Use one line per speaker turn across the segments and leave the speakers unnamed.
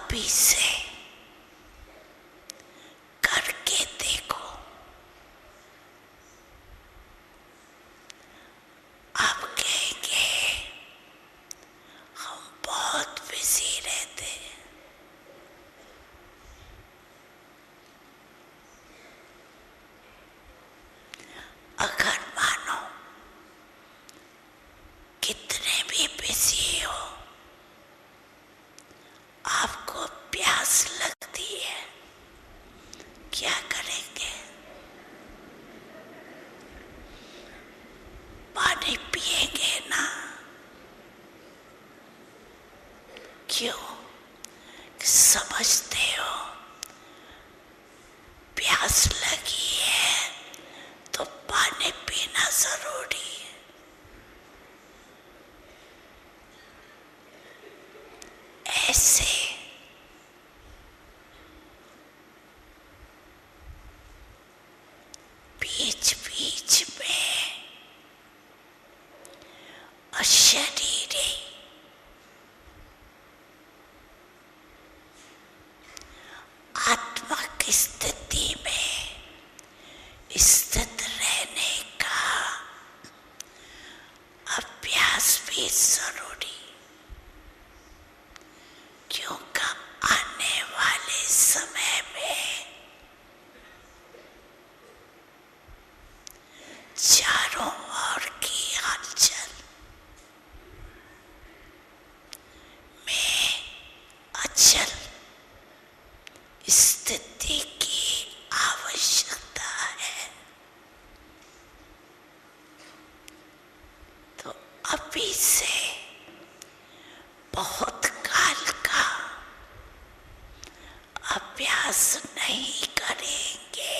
अभी से करके देखो। आप कहेंगे हम बहुत बिजी रहते हैं। अगर मानो कितने भी बिजी हो, आपको प्यास लगती है, क्या करेंगे? पानी पिएंगे ना? क्यों? समझते हो प्यास लगी है तो पानी पीना जरूरी है। ऐसे बीच बीच में अशरीरी आत्मा की स्थिति में स्थित रहने का अभ्यास भी जरूरी, क्योंकि आने वाले समय में चारों ओर की हलचल में अचल स्थिति की आवश्यकता है। तो अभी से बहुत काल का अभ्यास नहीं करेंगे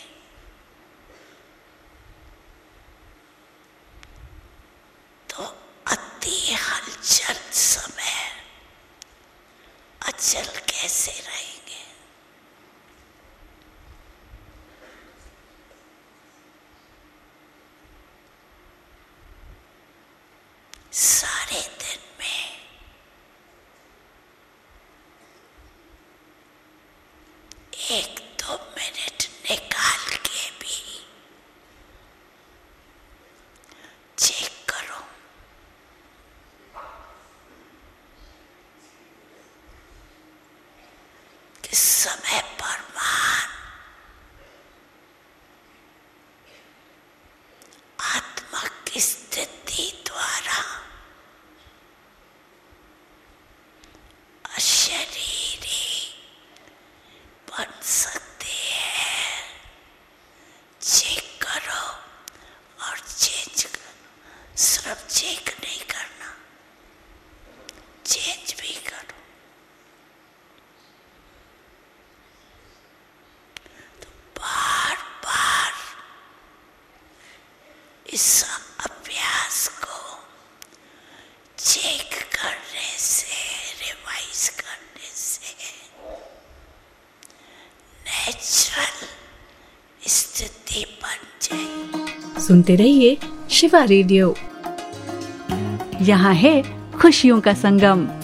तो अति हलचल समय अचल कैसे रहेंगे? सारे दिन में एक दो मिनट निकाल के भी चेक करो कि समय पर मान आत्मा की स्थिति द्वारा अशरीरी बन सकते हैं। चेक करो और चेंज करो। सिर्फ चेक नहीं करना, चेंज भी करो। तो बार बार इस अभ्यास को चेक करने से, रिवाइज करने से नेचुरल स्थिति बन जाए।
सुनते रहिए शिवा रेडियो। यहाँ है खुशियों का संगम।